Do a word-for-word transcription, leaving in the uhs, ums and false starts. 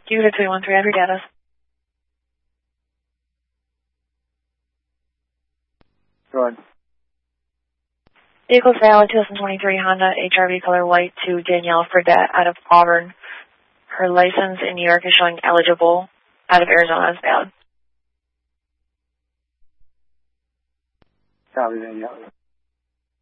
You to three one three, I have your data. Go ahead. Vehicle valid two thousand twenty-three Honda H R V color white to Danielle Fredette out of Auburn. Her license in New York is showing eligible. Out of Arizona is valid. Copy, Danielle.